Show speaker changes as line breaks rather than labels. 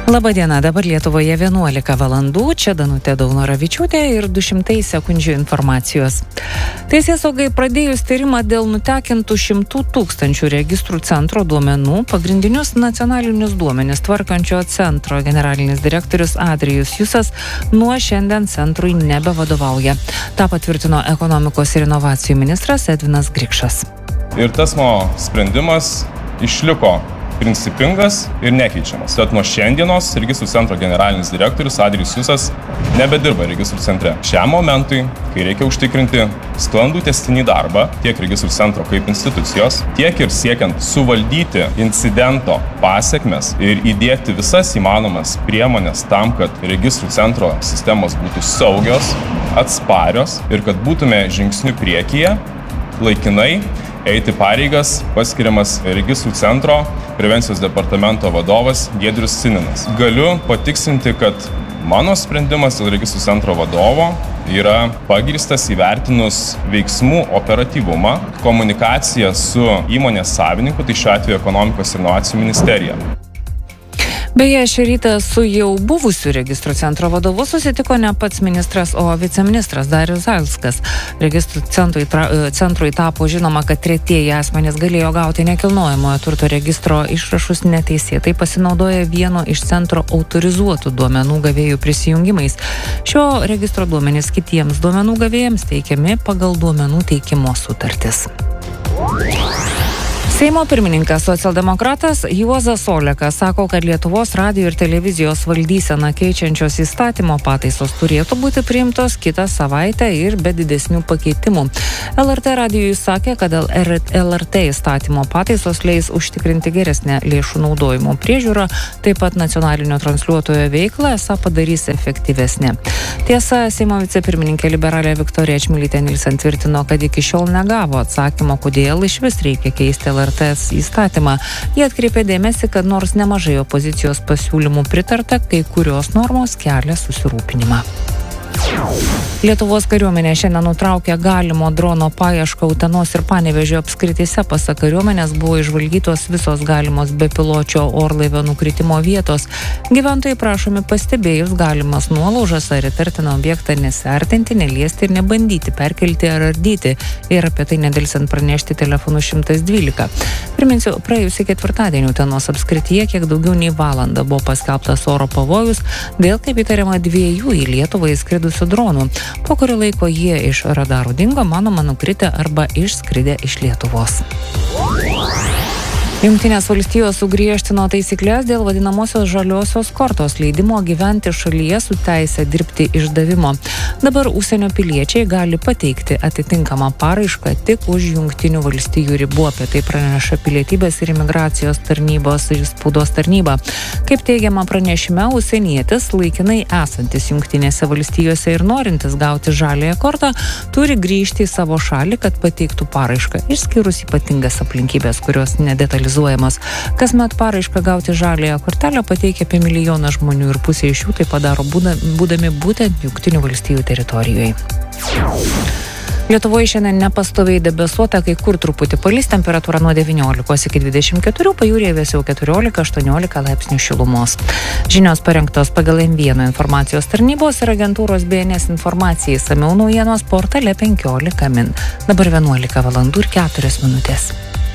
Labadiena, dabar Lietuvoje 11 valandų, čia Danutė Daunoravičiūtė ir 200 sekundžių informacijos. Teisėsaugai pradėjus tyrimą dėl nutekintų 100 000 registrų centro duomenų, pagrindinius nacionalinius duomenis tvarkančio centro generalinis direktorius Adrijus Jusas nuo šiandien centrui nebevadovauja. Ta patvirtino ekonomikos ir inovacijų ministras Edvinas Grikšas.
Ir tas sprendimas išliko principingas ir nekeičiamas. Tad nuo šiandienos registrų centro generalinis direktorius Adrijus Jusas nebedirba registrų centre. Šiam momentui, kai reikia užtikrinti sklandų tęstinį darbą tiek registrų centro kaip institucijos, tiek ir siekiant suvaldyti incidento pasekmes ir įdėti visas įmanomas priemonės tam, kad registrų centro sistemos būtų saugios, atsparios ir kad būtume žingsniu priekyje, laikinai eiti pareigas paskiriamas registrų centro prevencijos departamento vadovas Giedrius Cininas. Galiu patikslinti, kad mano sprendimas dėl registrų centro vadovo yra pagrįstas įvertinus veiksmų operatyvumą, komunikaciją su įmonės savininku, tai šiuo atveju ekonomikos ir inovacijų ministerija.
Beje, šį rytą su jau buvusiu registrų centro vadovu susitiko ne pats ministras, o viceministras Darius Zailskas. Registrų centrui tapo žinoma, kad tretieji asmenys galėjo gauti nekilnojamojo turto registro išrašus neteisėtai pasinaudoję vieno iš centro autorizuotų duomenų gavėjų prisijungimais. Šio registro duomenys kitiems duomenų gavėjams teikiami pagal duomenų teikimo sutartis. Seimo pirmininkas socialdemokratas Juozas Olekas sako, kad Lietuvos radijo ir televizijos valdyseną keičiančios įstatymo pataisos turėtų būti priimtos kitą savaitę ir be didesnių pakeitimų. LRT radijui sakė, kad LRT įstatymo pataisos leis užtikrinti geresnę lėšų naudojimo priežiūrą, taip pat nacionalinio transliuotojo veiklą esą padarys efektyvesnė. Tiesa, Seimo vicepirmininkė liberalė Viktorija Čmilytė Nilsen tvirtino, kad iki šiol negavo atsakymo, kodėl išvis reikia keisti LRT įstatymą. Jie atkreipė dėmesį, kad nors nemažai opozicijos pasiūlymų pritarta, kai kurios normos kelia susirūpinimą. Lietuvos kariuomenė šiandien nutraukė galimo drono paiešką Utenos ir Panevėžio apskrityse. Pasak kariuomenės buvo išžvalgytos visos galimos bepiločio orlaivio nukritimo vietos. Gyventojai prašomi pastebėjus galimas nuolaužas ar įtartiną objektą nesiartinti, neliesti ir nebandyti perkelti ar ardyti. Ir apie tai nedelsiant pranešti telefonu 112. Priminsiu, praėjusį ketvirtadienį Utenos apskrityje kiek daugiau nei valandą buvo paskelbtas oro pavojus dėl, kaip įtariama, 2 į Lietuvą įskridusių dronų. Po kurio laiko jie iš radarų dingo, manoma, nukritę arba išskridę iš Lietuvos. Jungtinės valstijos sugriežtino taisyklės dėl vadinamosios žaliosios kortos leidimo gyventi šalyje su teise dirbti išdavimo. Dabar užsienio piliečiai gali pateikti atitinkamą paraišką tik už Jungtinių valstijų ribų. Apie tai praneša Pilietybės ir imigracijos tarnybos ir spaudos tarnyba. Kaip teigiama pranešime, užsienietis, laikinai esantis Jungtinėse valstijose ir norintis gauti žaliąją kortą, turi grįžti į savo šalį, kad pateiktų paraišką, išskyrus ypatingas aplinkybės, kurios nedetalizuojamos. Kasmet paraišką gauti žaliąją kortelę pateikia apie 1 milijoną žmonių ir pusė iš jų tai padaro būdami būtent Jungtinių valstijų teritorijoje. Lietuvoje šiandien nepastoviai debesuota, kai kur truputį palis, temperatūra nuo 19 iki 24, pajūryje vėsiau 14-18 laipsnių šilumos. Žinios parengtos pagal M1 informacijos tarnybos ir agentūros BNS informacijai, išsamiau naujienos portale 15 min. Dabar 11 valandų ir 4 minutės.